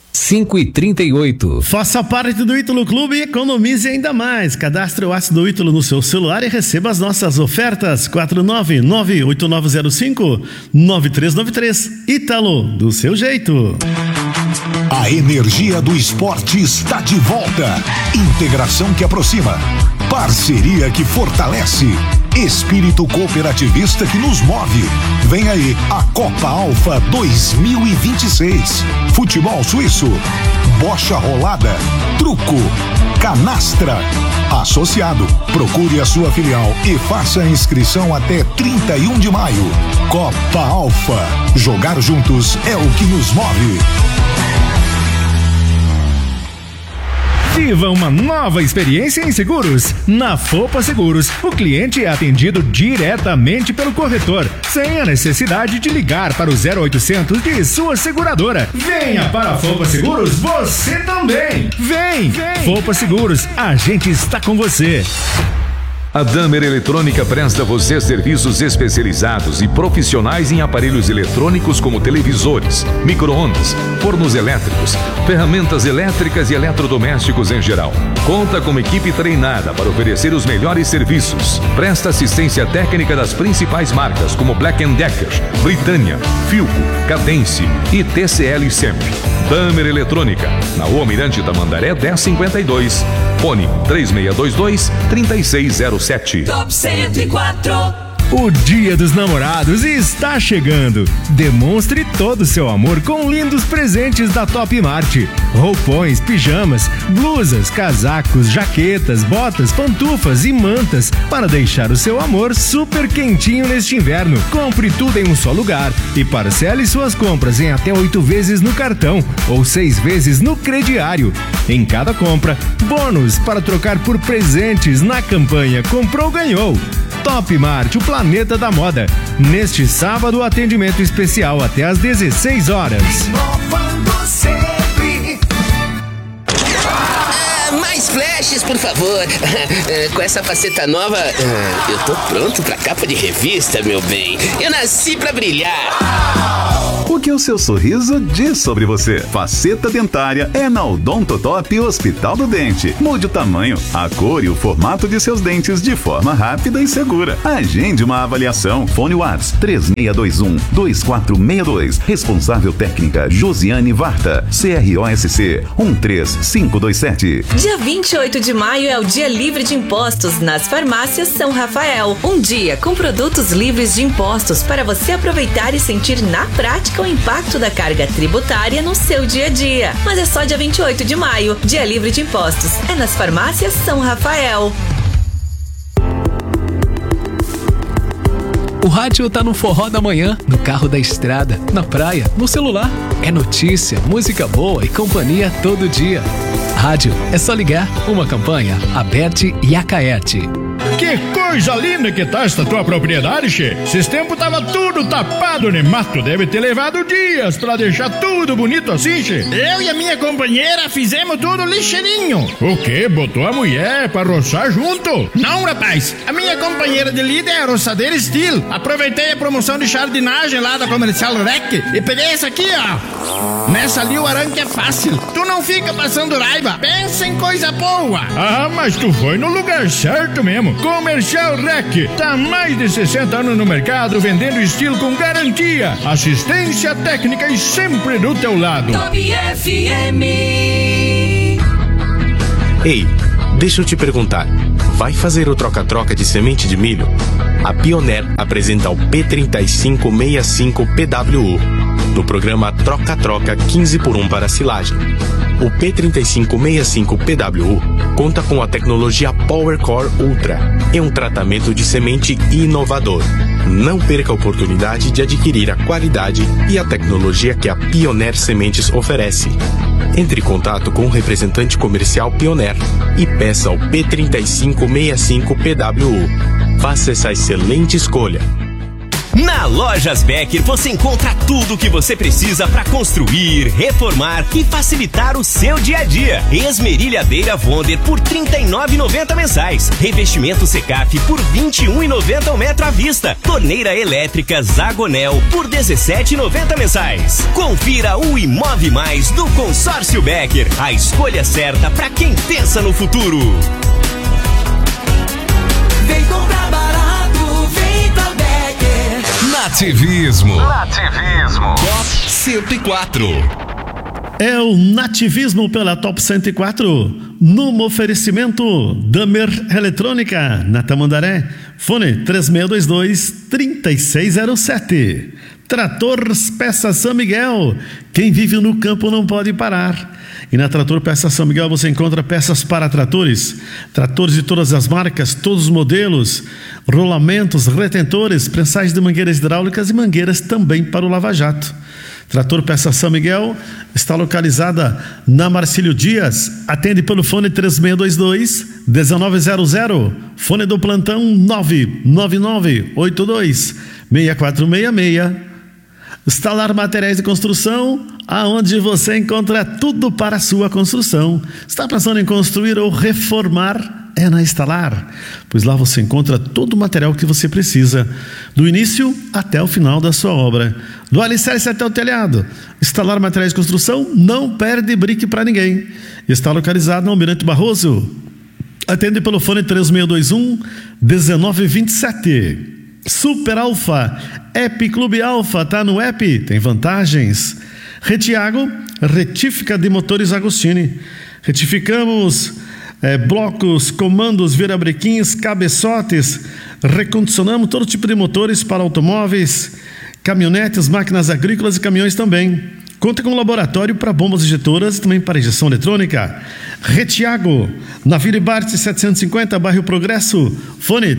5h38. Faça parte do Ítalo Clube e economize ainda mais. Cadastre o ácido Ítalo no seu celular e receba as nossas ofertas. 499-8905-9393. Ítalo, do seu jeito. A energia do esporte está de volta. Integração que aproxima. Parceria que fortalece. Espírito cooperativista que nos move. Vem aí a Copa Alfa 2026. Futebol suíço, bocha rolada, truco, canastra. Associado, procure a sua filial e faça a inscrição até 31 de maio. Copa Alfa. Jogar juntos é o que nos move. Viva uma nova experiência em seguros. Na Fopa Seguros, o cliente é atendido diretamente pelo corretor, sem a necessidade de ligar para o 0800 de sua seguradora. Venha para a Fopa Seguros, você também. Vem. Fopa Seguros, a gente está com você. A Damer Eletrônica presta a você serviços especializados e profissionais em aparelhos eletrônicos como televisores, micro-ondas, fornos elétricos, ferramentas elétricas e eletrodomésticos em geral. Conta com uma equipe treinada para oferecer os melhores serviços. Presta assistência técnica das principais marcas como Black & Decker, Britânia, Philco, Cadence e TCL sempre. Damer Eletrônica, na Rua Almirante Tamandaré 1052. Fone 3622-3607. Top 104. O Dia dos Namorados está chegando. Demonstre todo o seu amor com lindos presentes da Top Mart. Roupões, pijamas, blusas, casacos, jaquetas, botas, pantufas e mantas para deixar o seu amor super quentinho neste inverno. Compre tudo em um só lugar e parcele suas compras em até 8 vezes no cartão ou 6 vezes no crediário. Em cada compra, bônus para trocar por presentes na campanha Comprou Ganhou. Top Mart, o planeta da moda. Neste sábado, atendimento especial até às 16 horas. Inovando sempre. Mais flashes, por favor. Com essa faceta nova, eu tô pronto pra capa de revista, meu bem. Eu nasci pra brilhar. O que o seu sorriso diz sobre você? Faceta dentária é na Odontotop Hospital do Dente. Mude o tamanho, a cor e o formato de seus dentes de forma rápida e segura. Agende uma avaliação. Fone Whats 3621-2462. Responsável técnica Josiane Varta. CROSC 13527. Dia 28 de maio é o Dia Livre de Impostos nas farmácias São Rafael. Um dia com produtos livres de impostos para você aproveitar e sentir na prática o impacto da carga tributária no seu dia a dia. Mas é só dia 28 de maio, Dia Livre de Impostos. É nas farmácias São Rafael. O rádio tá no forró da manhã, no carro da estrada, na praia, no celular. É notícia, música boa e companhia todo dia. Rádio, é só ligar. Uma campanha, Aberte e Acaete. Que coisa linda que tá esta tua propriedade, che. Esses tempos tava tudo tapado, né? Mato deve ter levado dias pra deixar tudo bonito assim, che. Eu e a minha companheira fizemos tudo lixeirinho. O quê? Botou a mulher pra roçar junto? Não, rapaz. A minha companheira de lida é a roçadeira Steel. Aproveitei a promoção de jardinagem lá da Comercial Rec e peguei essa aqui, ó. Nessa ali o arranque é fácil. Tu não fica passando raiva. Pensa em coisa boa. Ah, mas tu foi no lugar certo mesmo. Comercial Rec, tá há mais de 60 anos no mercado, vendendo estilo com garantia, assistência técnica e sempre do teu lado. Top FM. Ei, deixa eu te perguntar, vai fazer o troca-troca de semente de milho? A Pioneer apresenta o P3565 PWU, no programa Troca-Troca 15 por 1 para silagem. O P3565 PWU conta com a tecnologia PowerCore Ultra e um tratamento de semente inovador. Não perca a oportunidade de adquirir a qualidade e a tecnologia que a Pioneer Sementes oferece. Entre em contato com o representante comercial Pioneer e peça o P3565 PWU. Faça essa excelente escolha. Na Lojas Becker você encontra tudo o que você precisa para construir, reformar e facilitar o seu dia a dia. Esmerilhadeira Wonder por R$ 39,90 mensais. Revestimento Secaf por R$ 21,90 o metro à vista. Torneira elétrica Zagonel por R$ 17,90 mensais. Confira o Imove Mais do Consórcio Becker. A escolha certa para quem pensa no futuro. Vem comprar barato, vem pra Becker. Nativismo. Top 104. É o Nativismo pela Top 104, num oferecimento Damer Eletrônica, na Tamandaré, fone 3622-3607. Trator Peças São Miguel, quem vive no campo não pode parar. E na Trator Peças São Miguel você encontra peças para tratores de todas as marcas, todos os modelos, rolamentos, retentores, prensagem de mangueiras hidráulicas e mangueiras também para o lava-jato. Trator Peças São Miguel está localizada na Marcílio Dias, atende pelo fone 3622-1900, fone do plantão 99982-6466. Instalar materiais de construção, aonde você encontra tudo para a sua construção. Está pensando em construir ou reformar? É na Instalar, pois lá você encontra todo o material que você precisa, do início até o final da sua obra, do alicerce até o telhado. Instalar materiais de construção não perde brique para ninguém. Está localizado no Almirante Barroso, atende pelo fone 3621-1927. Super Alfa, App Clube Alfa, tá no app, tem vantagens. Retiago, retífica de motores Agostini. Retificamos blocos, comandos, virabrequins, cabeçotes. Recondicionamos todo tipo de motores para automóveis, caminhonetes, máquinas agrícolas e caminhões também. Conta com um laboratório para bombas injetoras e também para injeção eletrônica. Retiago, na Vila Bart 750, bairro Progresso, fone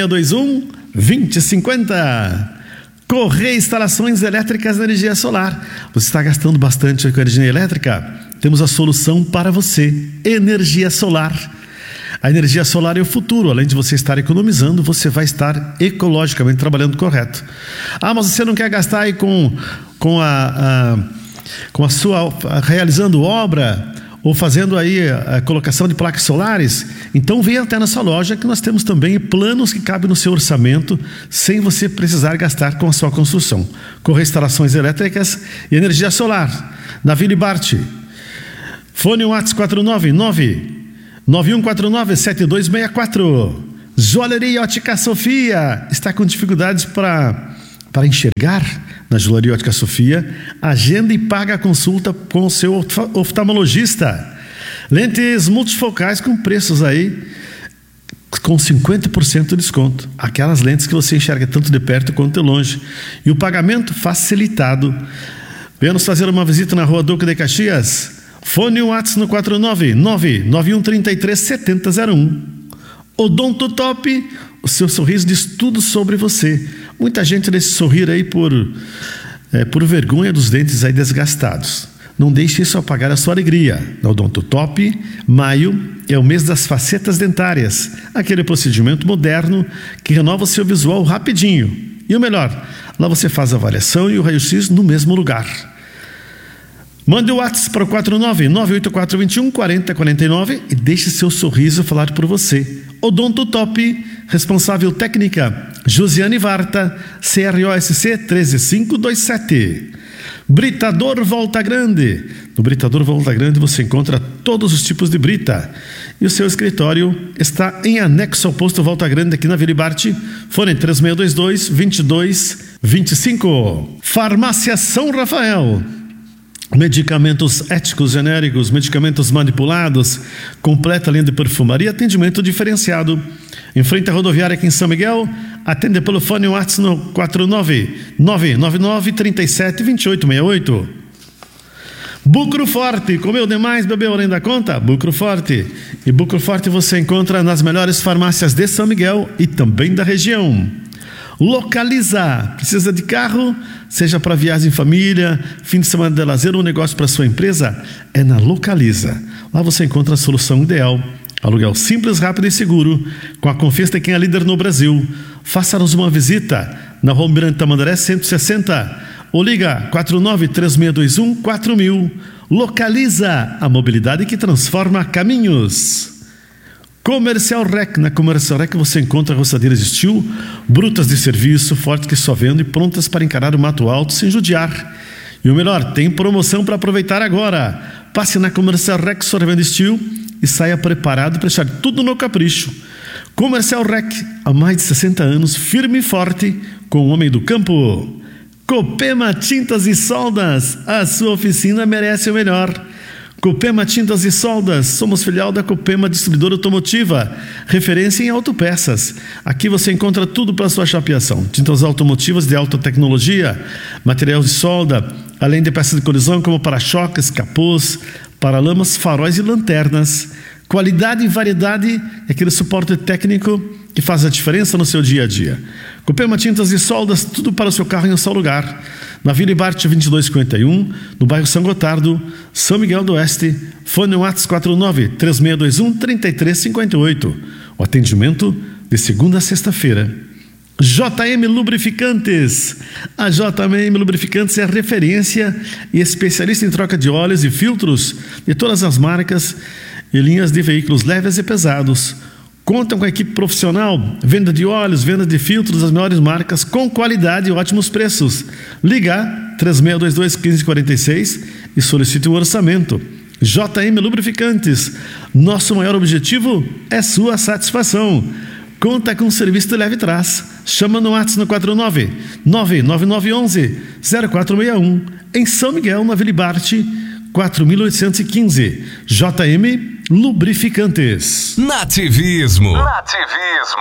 3621-2050. Correia Instalações Elétricas de Energia Solar. Você está gastando bastante com energia elétrica? Temos a solução para você. Energia solar. A energia solar é o futuro. Além de você estar economizando, você vai estar ecologicamente trabalhando correto. Ah, mas você não quer gastar aí com a sua realizando obra ou fazendo aí a colocação de placas solares? Então venha até nossa loja, que nós temos também planos que cabem no seu orçamento, sem você precisar gastar com a sua construção. Correia Instalações Elétricas e Energia Solar, na Vila Bart. Fone WhatsApp 499-9149-7264. Joalheria Ótica Sofia está com dificuldades para enxergar? Na Joalheria Ótica Sofia, agenda e paga a consulta com o seu oftalmologista. Lentes multifocais com preços aí com 50% de desconto. Aquelas lentes que você enxerga tanto de perto quanto de longe. E o pagamento facilitado. Venha nos fazer uma visita na Rua Duque de Caxias. Fone WhatsApp no 499-9133-7001. Odonto Top, o seu sorriso diz tudo sobre você. Muita gente deixa sorrir aí por vergonha dos dentes aí desgastados. Não deixe isso apagar a sua alegria. Na Odonto Top, maio é o mês das facetas dentárias. Aquele procedimento moderno que renova o seu visual rapidinho. E o melhor, lá você faz a avaliação e o raio-x no mesmo lugar. Mande o WhatsApp para o 499-8421-4049 e deixe seu sorriso falar por você. Odonto Top, responsável técnica, Josiane Varta, CROSC 13527. Britador Volta Grande. No Britador Volta Grande você encontra todos os tipos de brita. E o seu escritório está em anexo ao posto Volta Grande, aqui na Vila Bart. Fone 3622-2225. Farmácia São Rafael. Medicamentos éticos genéricos, medicamentos manipulados, completa linha de perfumaria, atendimento diferenciado. Em frente à rodoviária aqui em São Miguel, atende pelo fone WhatsApp no 499-9937-2868. Bucro Forte, comeu demais, bebeu além da conta? Bucro Forte. E Bucro Forte você encontra nas melhores farmácias de São Miguel e também da região. Localiza, precisa de carro, seja para viagem em família, fim de semana de lazer ou negócio para sua empresa? É na Localiza. Lá você encontra a solução ideal. Aluguel simples, rápido e seguro, com a confiança de quem é líder no Brasil. Faça-nos uma visita na Rua Almirante Tamandaré 160, ou liga 4936214000. Localiza a mobilidade que transforma caminhos. Comercial Rec. Na Comercial Rec você encontra roçadeiras de steel, brutas de serviço, fortes que só vendo e prontas para encarar o mato alto sem judiar. E o melhor, tem promoção para aproveitar agora. Passe na Comercial Rec Sorvendo Steel e saia preparado para deixar tudo no capricho. Comercial Rec, há mais de 60 anos, firme e forte, com o homem do campo. Copema Tintas e Soldas, a sua oficina merece o melhor. Copema Tintas e Soldas, somos filial da Copema Distribuidora Automotiva, referência em autopeças. Aqui você encontra tudo para sua chapeação: tintas automotivas de alta tecnologia, materiais de solda, além de peças de colisão como para-choques, capôs, paralamas, faróis e lanternas. Qualidade e variedade é aquele suporte técnico que faz a diferença no seu dia a dia. Copema Tintas e Soldas, tudo para o seu carro em um só lugar. Na Vila Ibarte 2251, no bairro São Gotardo, São Miguel do Oeste. Fone WhatsApp 49-3621-3358. O atendimento de segunda a sexta-feira. JM Lubrificantes. A JM Lubrificantes é referência e especialista em troca de óleos e filtros de todas as marcas e linhas de veículos leves e pesados. Contam com a equipe profissional, venda de óleos, venda de filtros das melhores marcas, com qualidade e ótimos preços. Liga 3622-1546 e solicite um orçamento. JM Lubrificantes, nosso maior objetivo é sua satisfação. Conta com serviço de leve e trás. Chama no WhatsApp no 49-9911-0461. Em São Miguel, na Vila Ibarte, 4815. JM Lubrificantes. Nativismo.